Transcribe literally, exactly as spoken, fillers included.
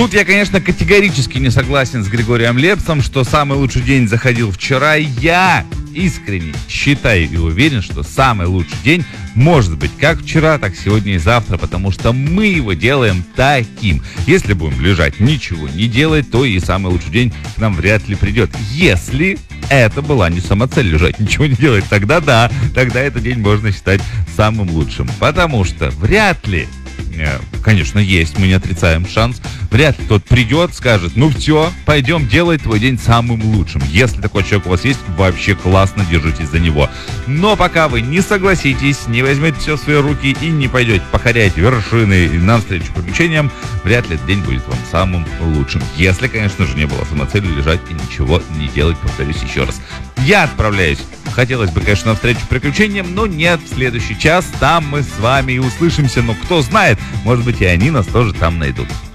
Тут я, конечно, категорически не согласен с Григорием Лепсом, что самый лучший день заходил вчера. Я искренне считаю и уверен, что самый лучший день может быть как вчера, так сегодня и завтра, потому что мы его делаем таким. Если будем лежать, ничего не делать, то и самый лучший день к нам вряд ли придет. Если это была не самоцель лежать, ничего не делать, тогда да, тогда этот день можно считать самым лучшим. Потому что вряд ли, конечно, есть, мы не отрицаем шанс, вряд ли кто-то придет, скажет: ну все, пойдем делать твой день самым лучшим. Если такой человек у вас есть, вообще классно, держитесь за него. Но пока вы не согласитесь, не возьмете все в свои руки и не пойдете покорять вершины навстречу приключениям, вряд ли этот день будет вам самым лучшим. Если, конечно же, не было самоцели лежать и ничего не делать, повторюсь еще раз. Я отправляюсь, хотелось бы, конечно, навстречу приключениям, но нет, в следующий час там мы с вами и услышимся. Но кто знает, может быть, и они нас тоже там найдут.